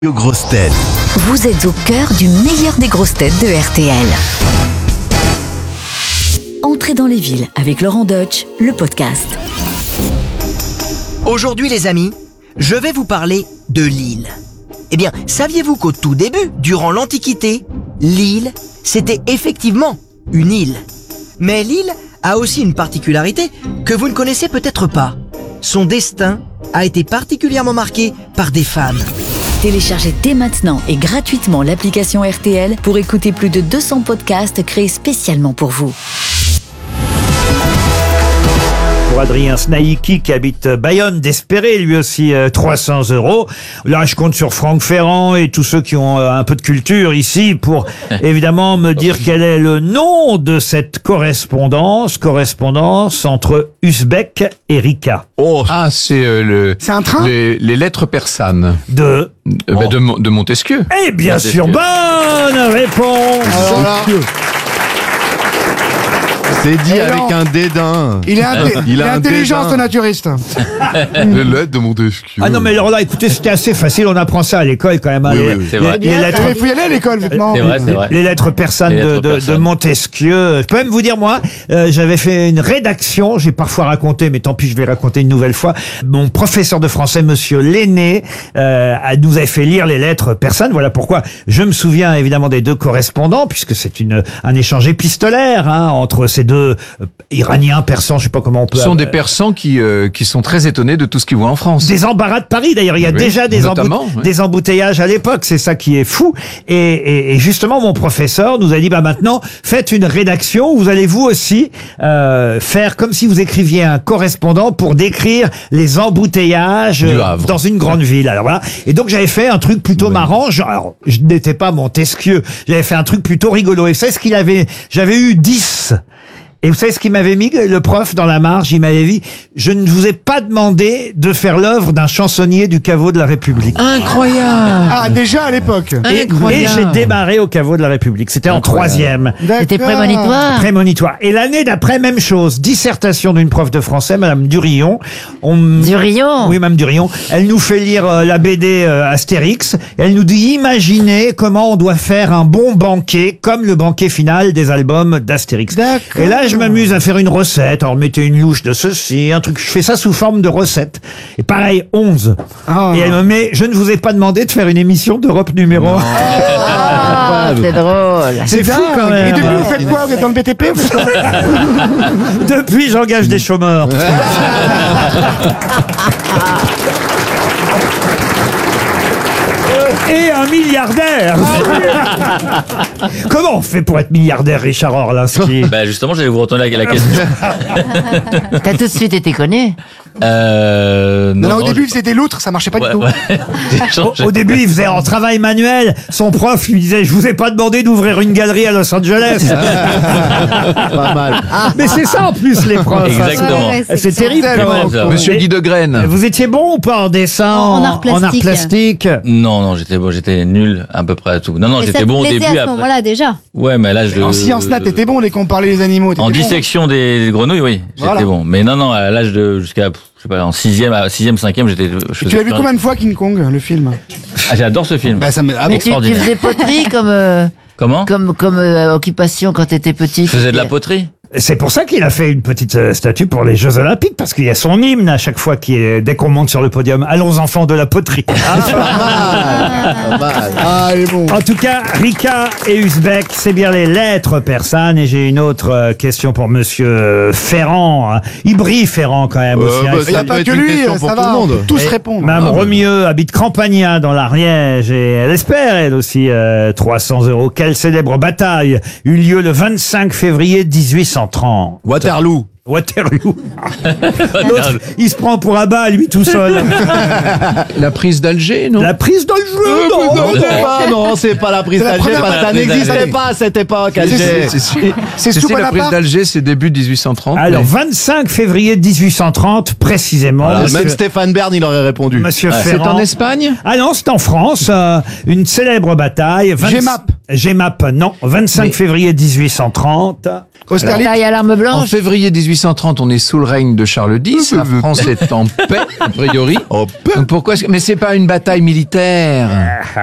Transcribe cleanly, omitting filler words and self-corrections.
Aux grosses têtes. Vous êtes au cœur du meilleur des grosses têtes de RTL. Entrez dans les villes avec Laurent Deutsch, le podcast. Aujourd'hui les amis, je vais vous parler de Lille. Eh bien, saviez-vous qu'au tout début, durant l'Antiquité, Lille, c'était effectivement une île. Mais Lille a aussi une particularité que vous ne connaissez peut-être pas. Son destin a été particulièrement marqué par des femmes. Téléchargez dès maintenant et gratuitement l'application RTL pour écouter plus de 200 podcasts créés spécialement pour vous. Pour Adrien Snaïki qui habite Bayonne, d'espérer lui aussi 300 €. Là, je compte sur Franck Ferrand et tous ceux qui ont un peu de culture ici pour évidemment me dire quel est le nom de cette correspondance entre Uzbek et Rika. Oh, c'est C'est un train les lettres persanes de Montesquieu. Et bien sûr, bonne réponse. C'est dit avec un dédain. Il est intelligent, ce naturiste. Les lettres de Montesquieu. Ah non, mais alors là, écoutez, c'était assez facile, on apprend ça à l'école quand même. Hein, Oui, c'est vrai. les lettres... Il faut y aller à l'école, vêtements. C'est vrai. Les lettres persanes de Montesquieu. Je peux même vous dire, moi, j'avais fait une rédaction, j'ai parfois raconté, mais tant pis, je vais raconter une nouvelle fois. Mon professeur de français, monsieur Lenné, nous avait fait lire les lettres persanes. Voilà pourquoi je me souviens évidemment des deux correspondants, puisque c'est un échange épistolaire entre ces deux Iraniens, persans, je sais pas comment on peut... Ce sont des Persans qui sont très étonnés de tout ce qu'ils voient en France. Des embarras de Paris, d'ailleurs, il y a déjà des embouteillages à l'époque, c'est ça qui est fou. Et justement, mon professeur nous a dit, maintenant, faites une rédaction où vous allez vous aussi faire comme si vous écriviez un correspondant pour décrire les embouteillages dans une grande ville. Alors voilà. Et donc j'avais fait un truc plutôt marrant. Alors, je n'étais pas Montesquieu, j'avais fait un truc plutôt rigolo. Et vous savez ce qu'il avait? J'avais eu 10. Et vous savez ce qu'il m'avait mis, le prof, dans la marge? Il m'avait dit, je ne vous ai pas demandé de faire l'œuvre d'un chansonnier du caveau de la République. Incroyable. Ah, déjà à l'époque. Et j'ai démarré au caveau de la République. C'était en 3e. C'était Prémonitoire. Et l'année d'après, même chose. Dissertation d'une prof de français, Madame Durillon. Durillon? Oui, Madame Durillon. Elle nous fait lire la BD Astérix. Et elle nous dit, imaginez comment on doit faire un bon banquet, comme le banquet final des albums d'Astérix. Et là, je m'amuse à faire une recette. Alors, mettez une louche de ceci, un truc. Je fais ça sous forme de recette. Et pareil, 11. Et elle me met, je ne vous ai pas demandé de faire une émission d'Europe numéro 1. C'est drôle. C'est fou quand même. Et depuis, vous faites quoi? Vous êtes dans le BTP? Depuis, j'engage des chômeurs. Et un milliardaire. Comment on fait pour être milliardaire, Richard Orlinski? Justement, j'allais vous retourner la question. T'as tout de suite été connu. Non, au début, c'était l'outre, ça marchait pas du tout. Au début, il faisait en travail manuel. Son prof lui disait, je vous ai pas demandé d'ouvrir une galerie à Los Angeles. Pas mal. Mais c'est ça en plus, les profs. Exactement. C'est terrible quand même. Monsieur Guy Degraine. Vous étiez bon ou pas en dessin, En art plastique. Non, j'étais nul à peu près à tout. Non, j'étais bon au début. À ce moment-là déjà. Ouais, mais là En sciences nat, t'étais bon, dès qu'on parlait des animaux. En dissection des grenouilles, oui, j'étais bon. Mais non, à l'âge de jusqu'à, je sais pas, en 6e, 5e, j'étais. Tu l'as vu combien de fois, King Kong, le film? Ah, j'adore ce film. Mais tu faisais poterie Comment? comme occupation quand t'étais petit. Je faisais de la poterie. C'est pour ça qu'il a fait une petite statue pour les Jeux Olympiques, parce qu'il y a son hymne à chaque fois dès qu'on monte sur le podium. Allons enfants de la poterie. Pas mal. Ah, il est bon. En tout cas, Rika et Uzbek, c'est bien les lettres persanes. Et j'ai une autre question pour monsieur Ferrand. Il brille Ferrand quand même aussi. Il n'y a pas que lui, ça va, on peut tous répondre. Mme Romieux habite Campagna dans l'Ariège et elle espère, elle aussi, 300 €. Quelle célèbre bataille eut lieu le 25 février 1830? Waterloo. L'autre, il se prend pour Abba, lui, tout seul. La prise d'Alger, non? La prise d'Alger, Non, c'est pas la prise d'Alger, parce que ça n'existait pas à cette époque, Alger. C'est sous la prise d'Alger, c'est début 1830. Alors, 25 février 1830, précisément. Même Stéphane Bern, il aurait répondu. Monsieur C'est Ferrand. en Espagne? Ah non, c'est en France. Une célèbre bataille. Gemap. GEMAP, non. 25 février 1830. Austerlitz. Derrière l'arme En blanche. février 1830, on est sous le règne de Charles X. La France est en paix, a priori. Donc pourquoi Mais c'est pas une bataille militaire.